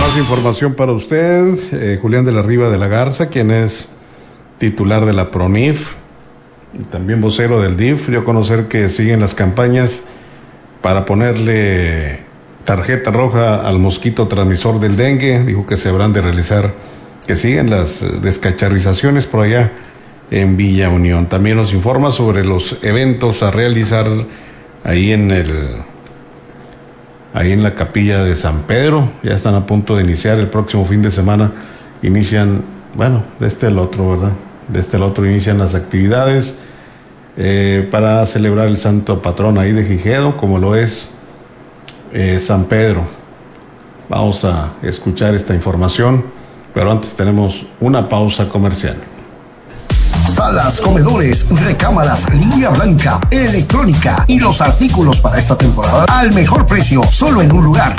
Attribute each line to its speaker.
Speaker 1: Más información para usted. Julián de la Riva de la Garza, quien es titular de la PRONIF y también vocero del DIF, dio a conocer que siguen las campañas para ponerle tarjeta roja al mosquito transmisor del dengue. Dijo que se habrán de realizar, que siguen las descacharrizaciones por allá en Villa Unión. También nos informa sobre los eventos a realizar ahí en la capilla de San Pedro. Ya están a punto de iniciar el próximo fin de semana. Inician, bueno, de este al otro, ¿verdad? De este al otro inician las actividades para celebrar el santo patrón ahí de Gijedo, como lo es San Pedro. Vamos a escuchar esta información, pero antes tenemos una pausa comercial.
Speaker 2: Salas, comedores, recámaras, línea blanca, electrónica y los artículos para esta temporada al mejor precio, solo en un lugar.